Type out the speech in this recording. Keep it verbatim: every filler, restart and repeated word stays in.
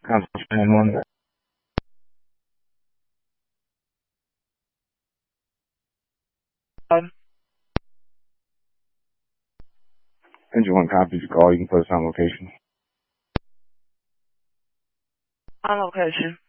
Constantine one. Um, Engine one copies your call. You can put us on location. on location.